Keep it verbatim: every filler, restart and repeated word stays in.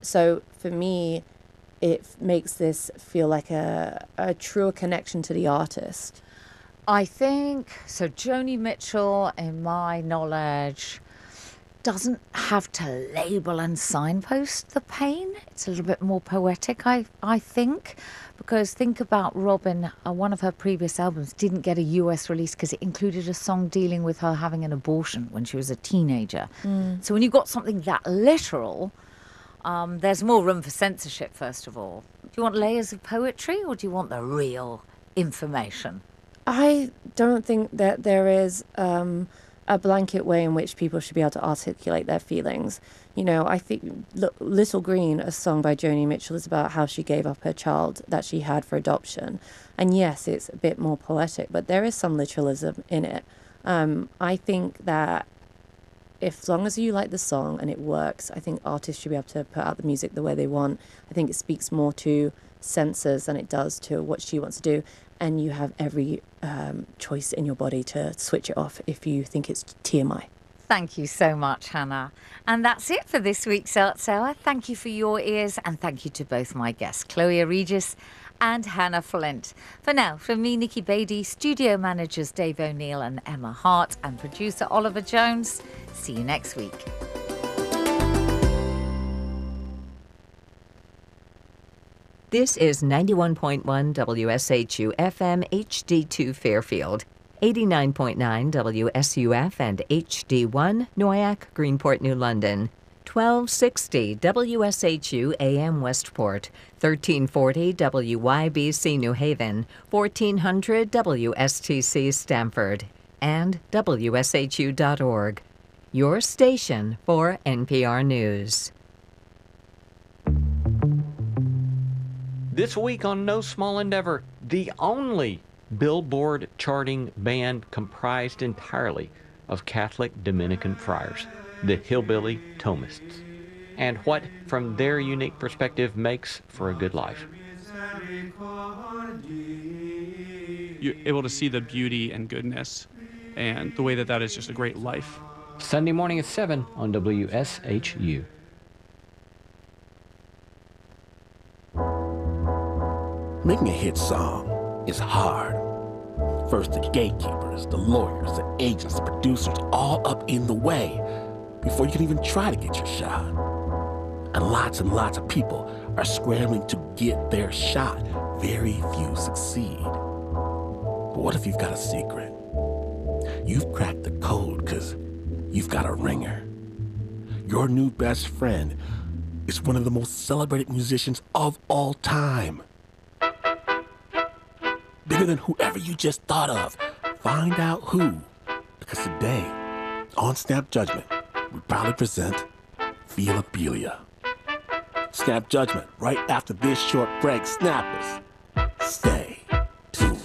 So for me, it makes this feel like a, a truer connection to the artist. I think so. Joni Mitchell, in my knowledge, doesn't have to label and signpost the pain. It's a little bit more poetic, I I think, because think about Robin. Uh, one of her previous albums didn't get a U S release because it included a song dealing with her having an abortion when she was a teenager. Mm. So when you've got something that literal, um, there's more room for censorship. First of all, do you want layers of poetry or do you want the real information? I don't think that there is um, a blanket way in which people should be able to articulate their feelings. You know, I think L- Little Green, a song by Joni Mitchell, is about how she gave up her child that she had for adoption. And yes, it's a bit more poetic, but there is some literalism in it. Um, I think that if, as long as you like the song and it works, I think artists should be able to put out the music the way they want. I think it speaks more to censors than it does to what she wants to do. And you have every um, choice in your body to switch it off if you think it's T M I. Thank you so much, Hannah. And that's it for this week's Arts Hour. Thank you for your ears, and thank you to both my guests, Chloe Regis and Hannah Flint. For now, from me, Nikki Beattie, studio managers Dave O'Neill and Emma Hart, and producer Oliver Jones. See you next week. This is ninety-one point one W S H U F M H D two Fairfield, eighty-nine point nine W S U F and H D one Noyac, Greenport, New London, twelve sixty W S H U A M Westport, thirteen forty W Y B C New Haven, fourteen hundred W S T C Stamford, and W S H U dot org. Your station for N P R News. This week on No Small Endeavor, the only Billboard charting band comprised entirely of Catholic Dominican friars, the Hillbilly Thomists, and what, from their unique perspective, makes for a good life. You're able to see the beauty and goodness and the way that that is just a great life. Sunday morning at seven on W S H U. Making a hit song is hard. First, the gatekeepers, the lawyers, the agents, the producers, all up in the way before you can even try to get your shot. And lots and lots of people are scrambling to get their shot. Very few succeed. But what if you've got a secret? You've cracked the code because you've got a ringer. Your new best friend is one of the most celebrated musicians of all time. Bigger than whoever you just thought of. Find out who. Because today, on Snap Judgment, we proudly present Feelabilia. Snap Judgment right after this short break. Snappers, stay.